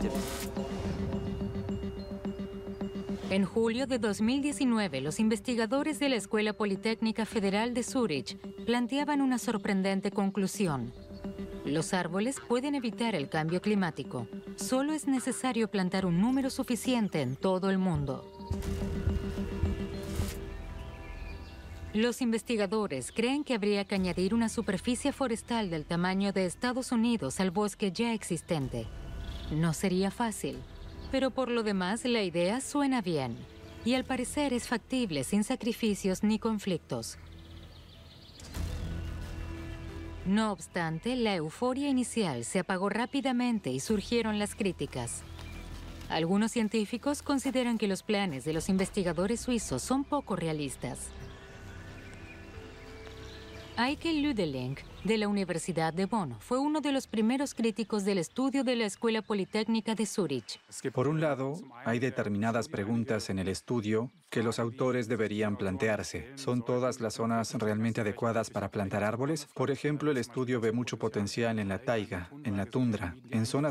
En julio de 2019, los investigadores de la Escuela Politécnica Federal de Zúrich planteaban una sorprendente conclusión. Los árboles pueden evitar el cambio climático. Solo es necesario plantar un número suficiente en todo el mundo. Los investigadores creen que habría que añadir una superficie forestal del tamaño de Estados Unidos al bosque ya existente. No sería fácil, pero por lo demás la idea suena bien y al parecer es factible sin sacrificios ni conflictos. No obstante, la euforia inicial se apagó rápidamente y surgieron las críticas. Algunos científicos consideran que los planes de los investigadores suizos son poco realistas. Eike Lüdeling, de la Universidad de Bonn, fue uno de los primeros críticos del estudio de la Escuela Politécnica de Zúrich. Por un lado, hay determinadas preguntas en el estudio que los autores deberían plantearse. ¿Son todas las zonas realmente adecuadas para plantar árboles? Por ejemplo, el estudio ve mucho potencial en la taiga, en la tundra, en zonas